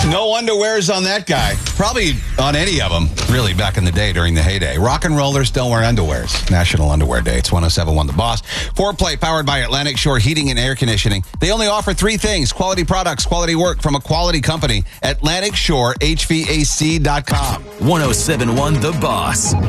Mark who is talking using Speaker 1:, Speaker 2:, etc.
Speaker 1: No underwears on that guy. Probably on any of them, really, back in the day during the heyday. Rock and rollers don't wear underwears. National Underwear Day. It's 107.1 The Boss. Foreplay powered by Atlantic Shore Heating and Air Conditioning. They only offer three things: quality products, quality work from a quality company. AtlanticShoreHVAC.com.
Speaker 2: 107.1 The Boss.